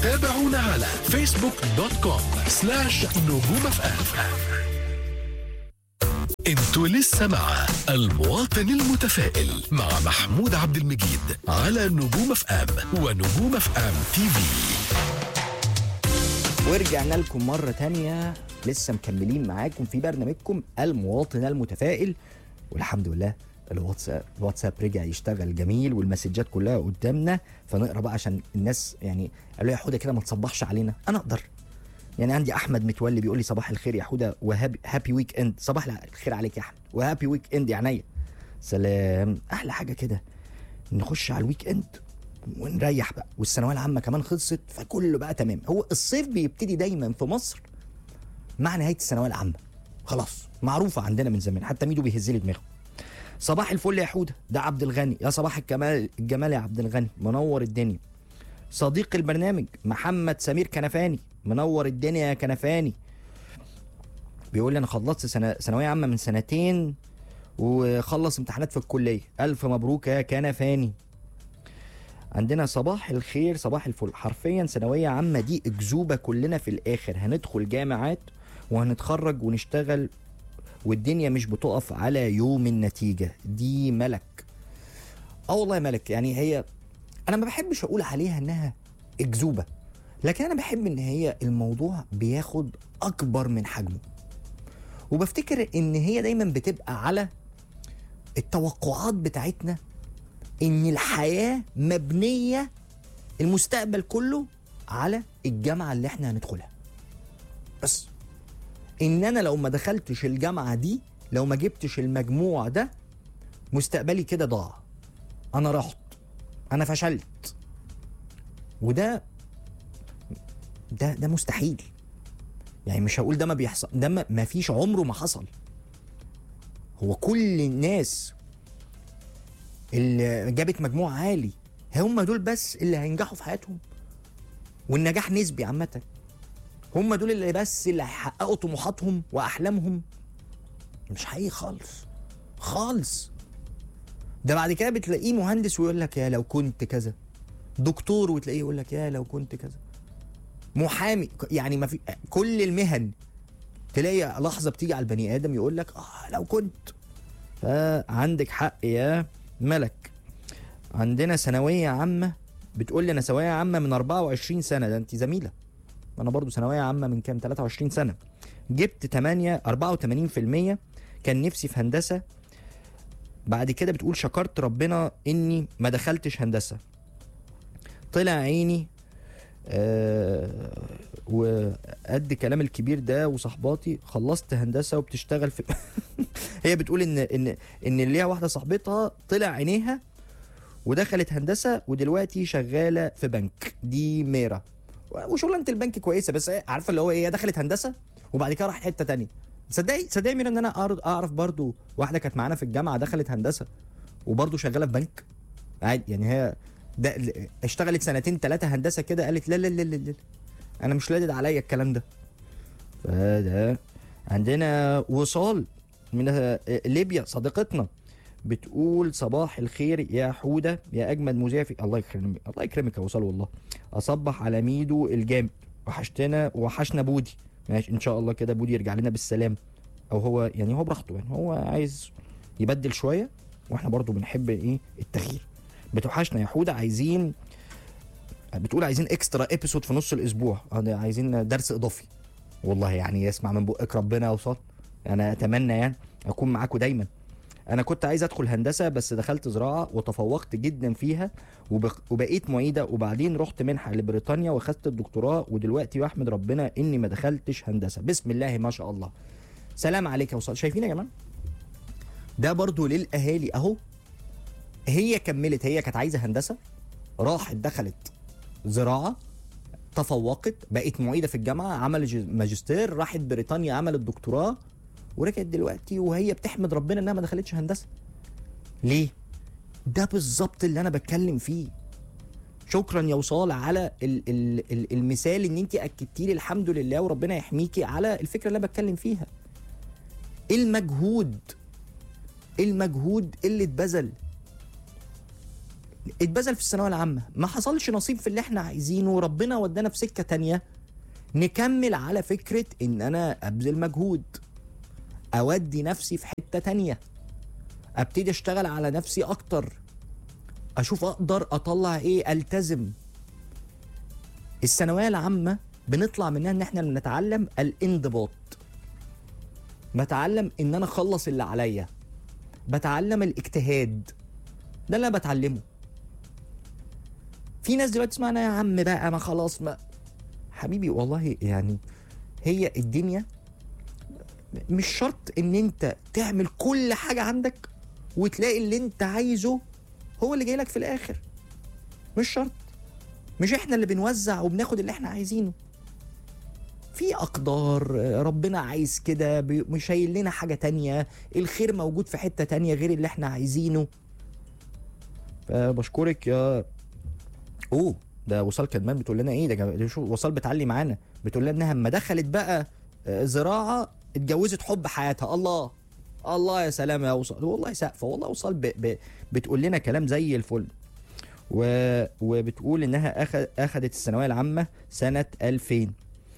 تابعونا على facebook.com/نجوم FM. انتوا لسه مع المواطن المتفائل مع محمود عبد المجيد على نجوم اف ام ونجوم اف ام تي في. ورجعنا لكم مرة تانية، لسه مكملين معاكم في برنامجكم المواطن المتفائل. والحمد لله الواتساب رجع يشتغل جميل والمسجات كلها قدامنا، فنقرا بقى عشان الناس يعني قالوا يا حوده كده ما تصبحش علينا. انا اقدر يعني. عندي احمد متولي بيقول لي صباح الخير يا حوده وهابي ويك اند. صباح الخير عليك يا احمد وهابي ويك اند يا عينيا. سلام. احلى حاجه كده نخش على الويك اند ونريح بقى، والثانويه العامه كمان خلصت فكله بقى تمام. هو الصيف بيبتدي دايما في مصر مع نهايه الثانويه العامه، خلاص معروفه عندنا من زمان، حتى ميدو بيهز لي دماغه. صباح الفل يا حوده، ده عبد الغني. يا صباح الجمال يا عبد الغني، منور الدنيا. صديق البرنامج محمد سمير كنفاني، منور الدنيا يا كنفاني. بيقول لي انا خلصت ثانويه عامه من سنتين وخلص امتحانات في الكليه، الف مبروك يا كنفاني. عندنا صباح الخير صباح الفل، حرفيا ثانويه عامه دي اكذوبه، كلنا في الاخر هندخل جامعات وهنتخرج ونشتغل، والدنيا مش بتقف على يوم النتيجه دي. ملك والله ملك. يعني هي انا ما بحبش اقول عليها انها اكذوبه، لكن انا بحب ان هي الموضوع بياخد اكبر من حجمه، وبفتكر ان هي دايما بتبقى على التوقعات بتاعتنا، ان الحياه مبنيه المستقبل كله على الجامعه اللي احنا هندخلها. بس ان انا لو ما دخلتش الجامعه دي، لو ما جبتش المجموع ده، مستقبلي كده ضاع، انا رحت، انا فشلت. وده ده مستحيل. يعني مش هقول ده ما بيحصل، ده ما فيش، عمره ما حصل. هو كل الناس اللي جابت مجموع عالي هم دول بس اللي هينجحوا في حياتهم، والنجاح نسبي عامة. هم دول اللي بس اللي هيحققوا طموحاتهم واحلامهم. مش حقيقي خالص خالص. ده بعد كده بتلاقيه مهندس ويقول لك يا لو كنت كذا، دكتور وتلاقيه يقول لك يا لو كنت كذا، محامي. يعني ما في كل المهن تلاقي لحظه بتيجي على البني ادم يقول لك لو كنت. فعندك حق يا ملك. عندنا ثانويه عامه بتقول لي انا ثانويه عامه من 24 سنه. ده انت زميله، انا برضو ثانويه عامه من كام 23 سنه. جبت 84%. كان نفسي في هندسه. بعد كده بتقول شكرت ربنا اني ما دخلتش هندسه، طلع عيني وقد كلام الكبير ده وصحباتي خلصت هندسه وبتشتغل في هي بتقول ان اللي ليها واحده صاحبتها طلع عينيها ودخلت هندسه ودلوقتي شغاله في بنك. دي ميرا، وشغلانه البنك كويسه، بس عارفه اللي هو ايه، دخلت هندسه وبعد كده راحت حته تانية. صدقي ميرا ان انا اعرف برضو واحده كانت معانا في الجامعه دخلت هندسه وبرضو شغاله في بنك عادي. يعني هي ده اشتغلت سنتين 3 هندسه كده، قالت لا لا لا لا انا مش لادد عليا الكلام ده. فده عندنا وصال من ليبيا صديقتنا، بتقول صباح الخير يا حوده يا اجمد مذيع في. الله يكرمك يا وصال. والله اصبح على ميدو الجامد، وحشنا بودي. ماشي ان شاء الله كده بودي يرجع لنا بالسلام، او هو يعني هو براحته، يعني هو عايز يبدل شويه واحنا برضو بنحب ايه التغيير. بتوحشنا يا حوده. بتقول عايزين اكسترا ابيسود في نص الاسبوع، عايزين درس اضافي. والله يعني يسمع من بقك ربنا يا وصال. انا اتمنى يعني اكون معاكم دايما. انا كنت عايز ادخل هندسه بس دخلت زراعه وتفوقت جدا فيها وبقيت معيده، وبعدين رحت منحه لبريطانيا واخدت الدكتوراه، ودلوقتي بحمد ربنا اني ما دخلتش هندسه. بسم الله ما شاء الله. سلام عليك يا وصال. شايفين يا جماعه ده برضو للاهالي اهو. هي كملت، هي كانت عايزه هندسه، راحت دخلت زراعه، تفوقت، بقت معيده في الجامعه، عملت ماجستير، راحت بريطانيا عملت دكتوراه، ورجعت دلوقتي وهي بتحمد ربنا انها ما دخلتش هندسه. ليه؟ ده بالظبط اللي انا بتكلم فيه. شكرا يا وصال على المثال ان انت اكدتي لي، الحمد لله وربنا يحميكي على الفكره اللي انا بتكلم فيها. المجهود اللي اتبذل اتبذل في الثانويه العامه، ما حصلش نصيب في اللي احنا عايزينه وربنا ودانا في سكه تانية، نكمل على فكره ان انا ابذل مجهود، اودي نفسي في حته تانية، ابتدي اشتغل على نفسي اكتر، اشوف اقدر اطلع ايه، التزم. الثانويه العامه بنطلع منها ان احنا بنتعلم الانضباط، بتعلم ان انا اخلص اللي عليا، بتعلم الاجتهاد، ده اللي انا بتعلمه. في ناس دلوقتي تسمعنا يا عم بقى ما خلاص ما، حبيبي والله يعني هي الدنيا مش شرط ان انت تعمل كل حاجة عندك وتلاقي اللي انت عايزه هو اللي جاي لك في الاخر، مش شرط. مش احنا اللي بنوزع وبناخد اللي احنا عايزينه، في اقدار ربنا عايز كده، مش شايل لنا حاجة تانية، الخير موجود في حتة تانية غير اللي احنا عايزينه. فبشكرك يا ده وصال كدمان بتقول لنا ايه ده، شو وصال بتعلي معانا، بتقول لنا انها اما دخلت بقى زراعه اتجوزت حب حياتها. الله الله يا سلام يا وصال، والله سقفه والله. وصال بتقول لنا كلام زي الفل. وبتقول انها اخذت الثانويه العامه سنه 2000.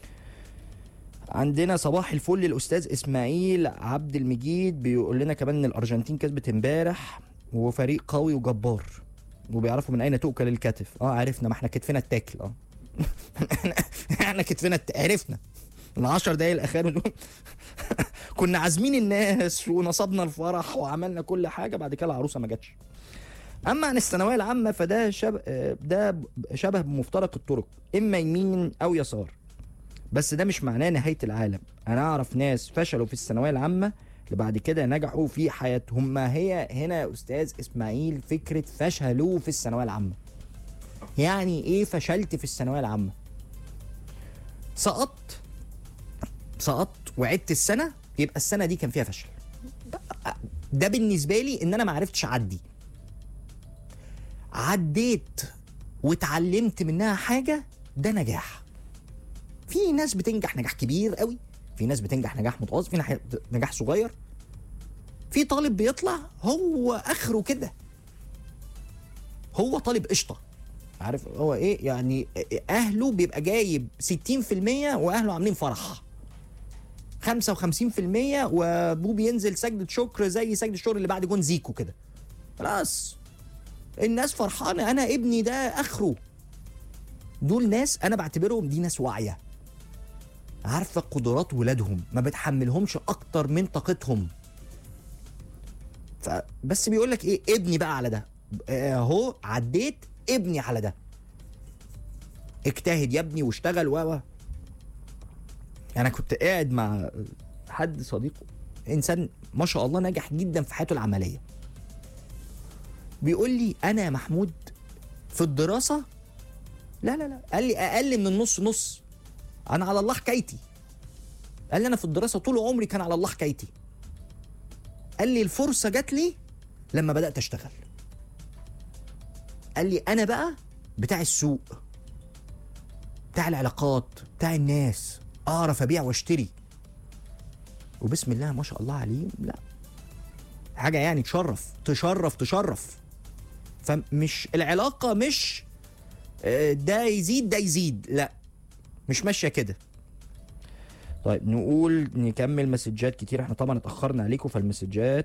عندنا صباح الفل الاستاذ اسماعيل عبد المجيد بيقول لنا كمان ان الارجنتين كسبت امبارح وفريق قوي وجبار، وبيعرفوا من اين تؤكل الكتف. عرفنا، ما احنا كتفنا التاكل. احنا كتفنا عرفنا ال10 دقايق الاخير دول. كنا عازمين الناس ونصبنا الفرح وعملنا كل حاجه، بعد كده العروسه ما جاتش. اما عن الثانويه العامه فده شبه بمفترق الطرق، اما يمين او يسار، بس ده مش معناه نهايه العالم. انا اعرف ناس فشلوا في الثانويه العامه اللي بعد كده نجحوا في حياتهم. ما هي هنا يا استاذ اسماعيل فكره فشلوا في الثانويه العامه؟ يعني ايه فشلت في الثانويه العامه؟ سقطت وعدت السنه، يبقى السنه دي كان فيها فشل. ده بالنسبه لي ان انا ما عرفتش اعدي. عديت واتعلمت منها حاجه، ده نجاح. في ناس بتنجح نجاح كبير قوي، في ناس بتنجح نجاح متوسط، في نجاح صغير، في طالب بيطلع هو اخره كده، هو طالب قشطه، عارف هو ايه يعني، اهله بيبقى جايب 60% واهله عاملين فرح 55%، وابوه بينزل سجدة شكر زي سجدة الشكر اللي بعد جون زيكو كده، خلاص الناس فرحانه، انا ابني ده اخره. دول ناس انا بعتبرهم دي ناس واعيه، عارفه قدرات ولادهم، ما بتحملهمش اكتر من طاقتهم. فبس بيقول لك ايه، ابني بقى على ده اهو، عديت ابني على ده، اجتهد يا ابني واشتغل. انا كنت قاعد مع حد صديقه، انسان ما شاء الله ناجح جدا في حياته العمليه، بيقول لي انا يا محمود في الدراسه لا قال لي اقل من النص نص، انا على الله حكايتي. قال لي انا في الدراسه طول عمري كان على الله حكايتي. قال لي الفرصه جات لي لما بدات اشتغل. قال لي انا بقى بتاع السوق، بتاع العلاقات، بتاع الناس، اعرف ابيع واشتري، وبسم الله ما شاء الله عليه. لا حاجه يعني تشرف. فمش العلاقه مش ده يزيد ده يزيد، لا مش ماشيه كده. طيب نكمل مسجات كتير، احنا طبعا اتاخرنا عليكم فالمسجات.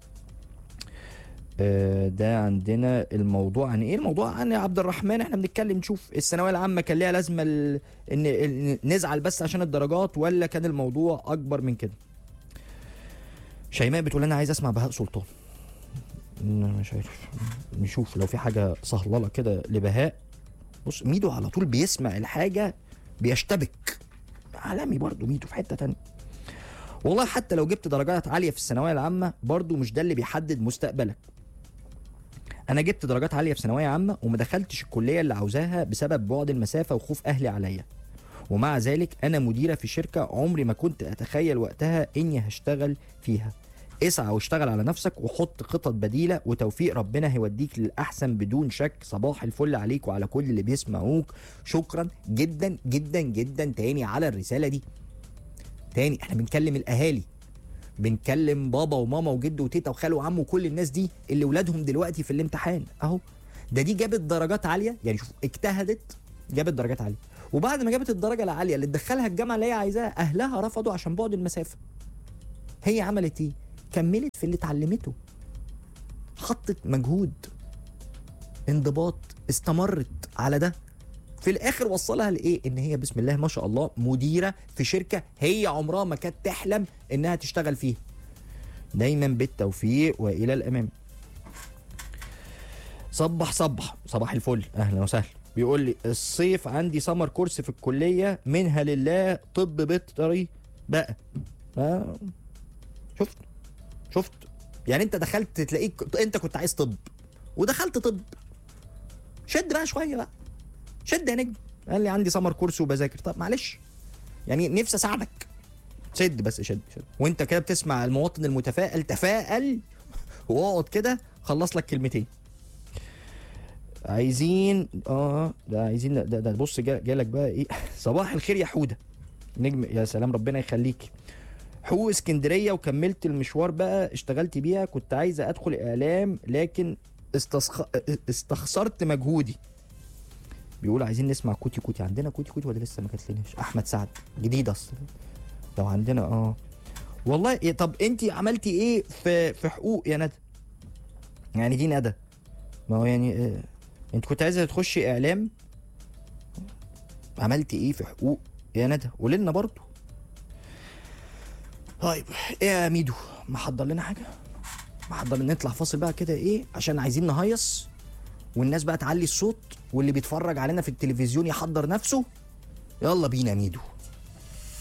ده عندنا الموضوع عن ايه؟ الموضوع عن عبد الرحمن، احنا بنتكلم نشوف الثانويه العامه كان ليها لازمه ان نزعل بس عشان الدرجات، ولا كان الموضوع اكبر من كده؟ شيماء بتقول انا عايز اسمع بهاء سلطان. مش عارف، نشوف لو في حاجه صهلله كده لبهاء. بص ميدو على طول بيسمع الحاجه بيشتبك، عالمي برضو ميدو في حته تانية. والله حتى لو جبت درجات عاليه في الثانويه العامه برضو مش ده اللي بيحدد مستقبلك. انا جبت درجات عاليه في ثانويه عامه وما دخلتش الكليه اللي عاوزاها بسبب بعد المسافه وخوف اهلي عليا، ومع ذلك انا مديره في شركه عمري ما كنت اتخيل وقتها اني هشتغل فيها. اسعى واشتغل على نفسك وحط خطط بديله، وتوفيق ربنا هيوديك للاحسن بدون شك. صباح الفل عليك وعلى كل اللي بيسمعوك، شكرا جدا جدا جدا تاني على الرساله دي. تاني احنا بنكلم الاهالي، بنكلم بابا وماما وجد وتيتا وخال وعم وكل الناس دي اللي ولادهم دلوقتي في الامتحان اهو. دي جابت درجات عاليه، يعني شوف اجتهدت جابت درجات عاليه، وبعد ما جابت الدرجه العاليه اللي تدخلها الجامعه اللي هي عايزاها اهلها رفضوا عشان بعد المسافه. هي عملت ايه؟ كملت في اللي اتعلمته، حطت مجهود، انضباط، استمرت على ده، في الاخر وصلها لايه؟ ان هي بسم الله ما شاء الله مديره في شركه هي عمرها ما كانت تحلم انها تشتغل فيها. دايما بالتوفيق والى الامام. صباح الفل، اهلا وسهلا. بيقول لي الصيف عندي سمر كورس في الكليه، منها لله طب بيطري بقى. شفت يعني انت دخلت تلاقيك انت كنت عايز طب ودخلت طب، شد بقى شويه بقى، شد يا نجم. قال لي عندي سمر كورس وبذاكر. طب معلش يعني نفسي اساعدك، شد بس شد. وانت كده بتسمع المواطن المتفائل تفائل واقعد كده خلص لك كلمتين. عايزين ده بص جالك بقى ايه. صباح الخير يا حوده نجم، يا سلام ربنا يخليك. حقوق اسكندريه وكملت المشوار بقى، اشتغلت بيها، كنت عايزه ادخل اعلام لكن استخسرت مجهودي. بيقول عايزين نسمع كوتي كوتي. عندنا كوتي كوتي ولا لسه ما جاتلناش؟ احمد سعد جديد اصلا لو عندنا. والله طب انت عملتي ايه في حقوق يا ندى؟ يعني دي ندى، ما هو يعني انت كنت عايزه تخشي اعلام، عملتي ايه في حقوق يا ندى؟ قولي لنا برضه. طيب ايه يا ميدو، محضر لنا حاجه؟ محضر نطلع فاصل بقى كده ايه، عشان عايزين نهيص والناس بقى تعلي الصوت، واللي بيتفرج علينا في التلفزيون يحضر نفسه. يلا بينا ميدو.